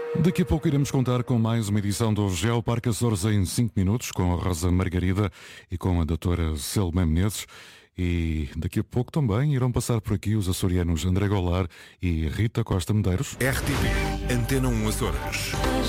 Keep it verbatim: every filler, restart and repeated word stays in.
Daqui a pouco iremos contar com mais uma edição do Geoparque Açores em cinco minutos, com a Rosa Margarida e com a doutora Selma Menezes. E daqui a pouco também irão passar por aqui os açorianos André Golar e Rita Costa Medeiros. R T P, Antena um Açores.